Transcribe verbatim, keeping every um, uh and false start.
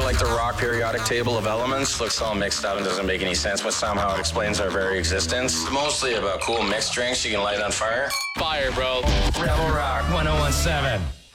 like the rock periodic table of elements. Looks all mixed up and doesn't make any sense, but somehow it explains our very existence. Mostly about cool mixed drinks you can light on fire. Fire, bro. Rebel Rock one oh one seven.